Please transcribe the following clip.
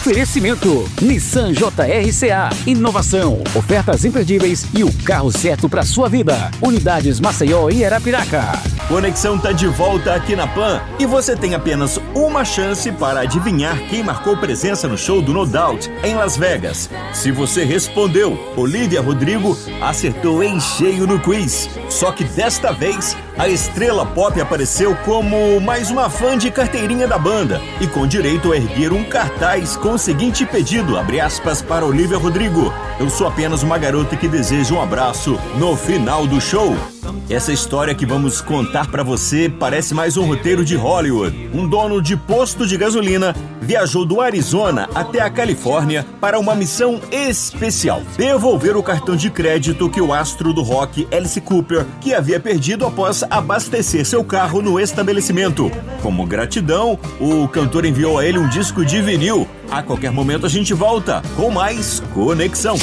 Oferecimento Nissan JRCA, inovação, ofertas imperdíveis e o carro certo para sua vida. Unidades Maceió e Arapiraca. Conexão tá de volta aqui na Pan e você tem apenas uma chance para adivinhar quem marcou presença no show do No Doubt em Las Vegas. Se você respondeu, Olivia Rodrigo acertou em cheio no quiz. Só que desta vez, a estrela pop apareceu como mais uma fã de carteirinha da banda e com direito a erguer um cartaz com o seguinte pedido, abre aspas, para Olivia Rodrigo: eu sou apenas uma garota que deseja um abraço no final do show. Essa história que vamos contar pra você parece mais um roteiro de Hollywood. Um dono de posto de gasolina viajou do Arizona até a Califórnia para uma missão especial: devolver o cartão de crédito que o astro do rock Alice Cooper, que havia perdido após abastecer seu carro no estabelecimento. Como gratidão, o cantor enviou a ele um disco de vinil. A qualquer momento a gente volta com mais Conexão.